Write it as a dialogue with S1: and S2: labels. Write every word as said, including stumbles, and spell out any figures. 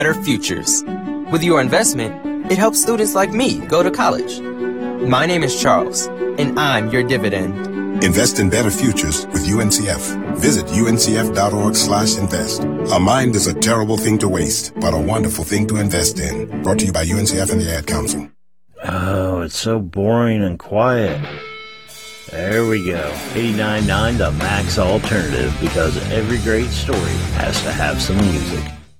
S1: better futures. With your investment, it helps students like me go to college. My name is Charles, and I'm your dividend.
S2: Invest in better futures with U N C F. Visit uncf.org slash invest. A mind is a terrible thing to waste, but a wonderful thing to invest in. Brought to you by U N C F and the Ad Council.
S3: Oh, it's so boring and quiet. There we go. eighty-nine point nine The Max Alternative, because every great story has to have some music.